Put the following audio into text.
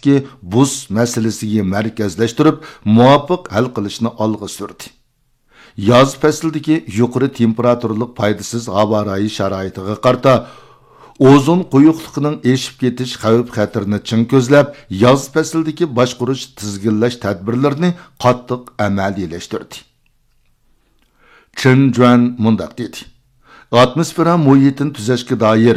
Arktikdagi buz masalasiga markazlashtirib, muvofiq hal qilishni olg'a surdi. Yoz faslidagi yuqori temperaturlik foydasiz havo rayi sharoitiga qarta ozon quyuqligining eshib ketish xavf-xatarini chin ko'zlab, yoz faslidagi boshqarish tizginlash tadbirlarini qattiq amaliyalashtirdi. Chen Juan mundaq dedi: Atmosfera muhitini tuzashga doir